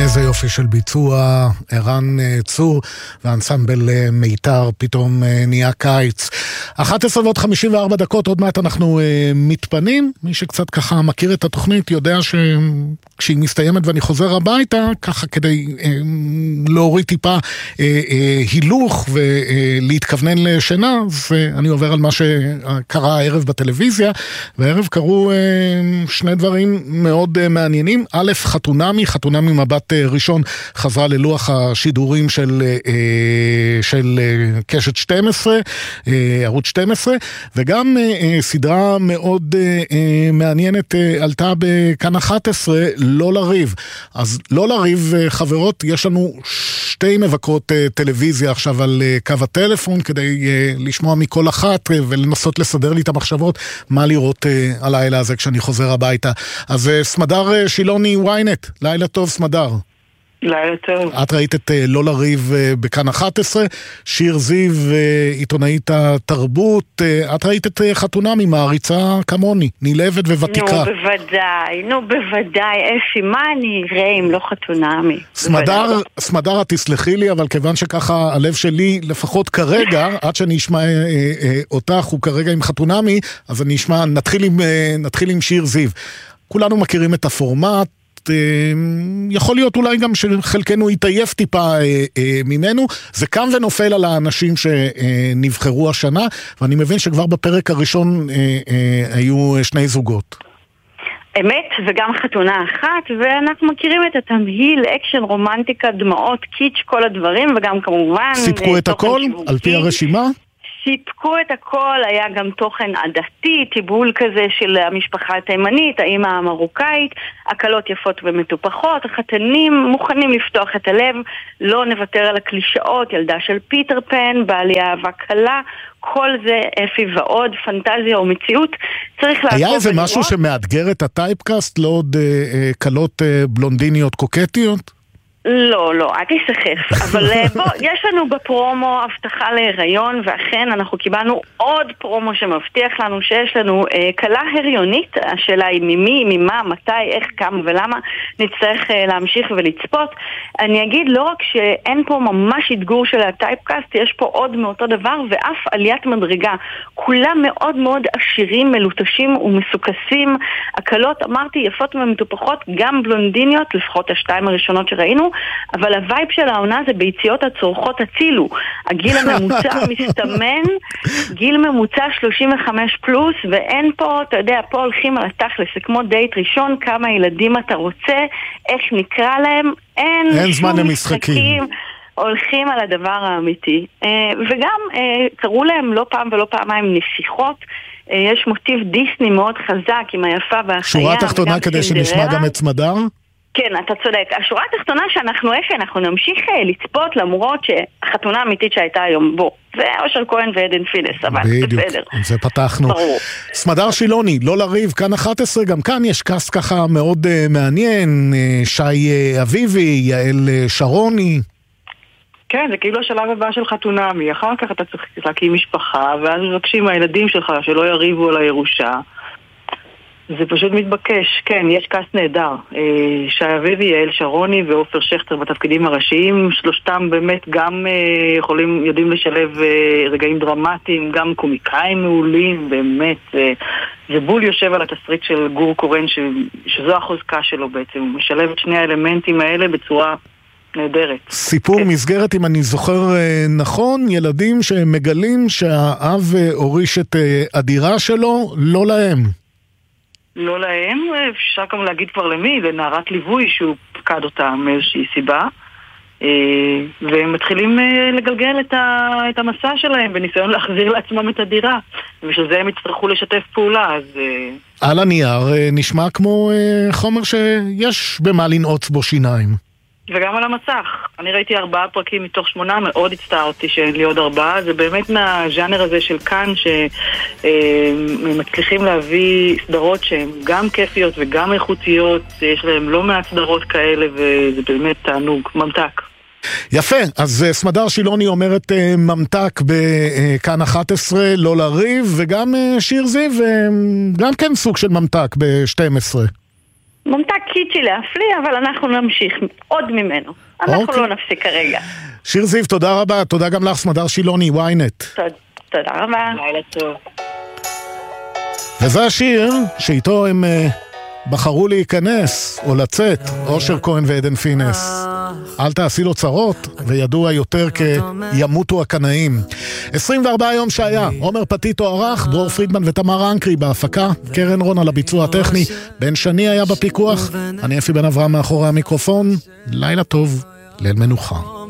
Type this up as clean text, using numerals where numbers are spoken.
איזה יופי של ביצוע, ערן צור והאנסמבל מיתר, פתאום נהיה קיץ. 11:54, עוד מעט אנחנו מתפנים. מי שקצת ככה מכיר את התוכנית יודע שכשהיא מסתיימת ואני חוזר הביתה, ככה כדי להוריד טיפה הילוך ולהתכוונן לשינה, ואני עובר על מה שקרה הערב בטלוויזיה, והערב קרו שני דברים מאוד מעניינים. א', חתונמי מבט ראשון חזרה ללוח השידורים של קשת 12, ערוץ 12, וגם סדרה מאוד מעניינת עלתה בכאן 11, לא לריב. אז לא לריב, חברות, יש לנו שתי מבקרות טלוויזיה עכשיו על קו הטלפון, כדי לשמוע מכל אחת ולנסות לסדר לי את המחשבות מה לראות הלילה הזה כשאני חוזר הביתה. אז סמדר שילוני וויינט, לילה טוב סמדר. לילה טוב. את ראית את לא לריב בכאן 11, שיר זיו, עיתונאית התרבות, את ראית את חתונמי, מעריצה כמוני, נילבת וותיקה. נו בוודאי, אפי, מה אני אראה אם לא חתונמי? סמדר, את תסלחי לי, אבל כיוון שככה הלב שלי, לפחות כרגע, עד שאני אשמע אותך, הוא כרגע עם חתונמי, אז אני אשמע, נתחיל עם שיר זיו. כולנו מכירים את הפורמט, יכול להיות אולי גם שחלקנו יתעייף טיפה ממנו. זה קם ונופל על האנשים שנבחרו השנה, ואני מבין שכבר בפרק הראשון היו שני זוגות. אמת, וגם חתונה אחת, ואנחנו מכירים את התמהיל, אקשן, רומנטיקה, דמעות, קיץ', כל הדברים, וגם כמובן סיפקו את הכל על פי הרשימה? סיפקו את הכל, היה גם תוכן עדתי, טיבול כזה של המשפחה התימנית, האמא המרוקאית, הקלות יפות ומטופחות, החתנים מוכנים לפתוח את הלב, לא נוותר על הקלישאות, ילדה של פיטר פן, בעלי אהבה קלה, כל זה אפי ועוד, פנטזיה או מציאות, צריך לעקוב. היה איזה משהו שמאתגר את הטייפקאסט, לא עוד קלות בלונדיניות קוקטיות? לא, אל תסחף, אבל בוא, יש לנו בפרומו הבטחה להיריון, ואכן אנחנו קיבלנו עוד פרומו שמבטיח לנו שיש לנו קלה הריונית. השאלה היא ממי, ממה, מתי, איך, כמה ולמה נצטרך להמשיך ולצפות. אני אגיד לא רק שאין פה ממש אתגור של הטייפקאסט, יש פה עוד מאותו דבר ואף עליית מדרגה. כולם מאוד מאוד עשירים, מלוטשים ומסוכסים. הקלות, אמרתי, יפות ומטופחות, גם בלונדיניות, לפחות השתיים הראשונות שראינו, אבל הווייב של העונה זה ביציאות הצורכות הצילו. הגיל הממוצע מסתמן, גיל ממוצע 35 פלוס, ואין פה, אתה יודע, פה הולכים על התכלס, זה כמו דייט ראשון, כמה ילדים אתה רוצה, איך נקרא להם, אין זמן למשחקים. הולכים על הדבר האמיתי. וגם קראו להם לא פעם ולא פעמיים נסיכות, יש מוטיב דיסני מאוד חזק עם היפה והחיה. שורה תחתונה כדי שנשמע גם את סמדר? כן, אתה צודק. השורה התחתונה אנחנו נמשיך לצפות למרות שהחתונה האמיתית שהייתה היום בו. זה אושר כהן ועדן פינס, אבל בדיוק, בסדר. זה פתחנו. ברור. סמדר שילוני, לא לריב, כאן 11, גם כאן יש קאסט ככה מאוד מעניין, שי אביבי, יעל שרוני. כן, זה כאילו השלב הבא של חתונמי, אחר כך אתה צריך להקים משפחה, ואז מבקשים מהילדים שלך שלא יריבו על הירושה. זה פשוט מתבקש, כן, יש קאסט נהדר. שי אביבי, יעל שרוני ועופר שכטר בתפקידים הראשיים, שלושתם באמת גם יודעים לשלב רגעים דרמטיים, גם קומיקאים מעולים, באמת. זה בול יושב על התסריט של גור קורן, שזו החוזקה שלו בעצם. הוא משלב את שני האלמנטים האלה בצורה נהדרת. סיפור כן. מסגרת, אם אני זוכר נכון, ילדים שמגלים שהאב הוריש את הדירה שלו, לא להם. לא להם, אפשר גם להגיד כבר למי, לנערת ליווי שהוא פקד אותה מאיזושהי סיבה, והם מתחילים לגלגל את המסע שלהם בניסיון להחזיר לעצמם את הדירה, ובשביל זה הם יצטרכו לשתף פעולה. אז על הנייר נשמע כמו חומר שיש במה לנעוץ בו שיניים. וגם על המצח. אני ראיתי 4 פרקים מתוך 8, מאוד הצטערתי שאין לי עוד 4. זה באמת מהז'אנר הזה של כאן, שמצליחים להביא סדרות שהן גם כיפיות וגם איכותיות. יש להם לא מעט סדרות כאלה, וזה באמת תענוג, ממתק. יפה, אז סמדר שילוני אומרת ממתק בכאן 11, לא לריב, וגם שיר זיו, גם כן סוג של ממתק ב-12. ממתק קיצ'י להפליא, אבל אנחנו נמשיך עוד ממנו. אנחנו לא נפסיק כרגע. שיר זיו, תודה רבה. תודה גם לך, סמדר שילוני, וויינט. תודה רבה. לילה טוב. וזה השיר שאיתו הם בחרו להיכנס או לצאת, אושר כהן ועדן פינס. אל תעשי לו צרות, וידוע יותר כימותו הקנאים. 24 יום שהיה, עומר פטיטו ערך, דרור פרידמן ותמר אנקרי בהפקה, קרן רון על הביצוע הטכני, בן שני היה בפיקוח, אני אפי בן אברהם מאחורי המיקרופון. לילה טוב, ליל מנוחה.